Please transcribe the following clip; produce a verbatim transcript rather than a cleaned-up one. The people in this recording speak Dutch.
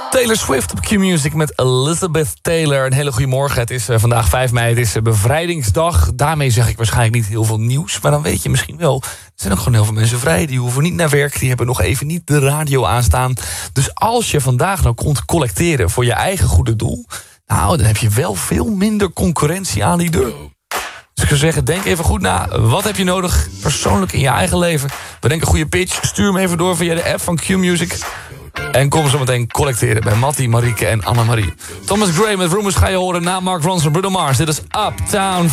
Taylor Swift op Q-Music met Elizabeth Taylor. Een hele goede morgen. Het is uh, vandaag vijf mei, het is uh, bevrijdingsdag. Daarmee zeg ik waarschijnlijk niet heel veel nieuws. Maar dan weet je misschien wel, er zijn ook gewoon heel veel mensen vrij. Die hoeven niet naar werk, die hebben nog even niet de radio aanstaan. Dus als je vandaag nou komt collecteren voor je eigen goede doel, nou, dan heb je wel veel minder concurrentie aan die deur. Dus ik zou zeggen, denk even goed na. Wat heb je nodig persoonlijk in je eigen leven? Bedenk een goede pitch. Stuur hem even door via de app van Q-Music. En kom zo meteen collecteren bij Mattie, Marieke en Annemarie. Thomas Gray met Rumors ga je horen na Mark Ronson, Bruno Mars. Dit is Uptown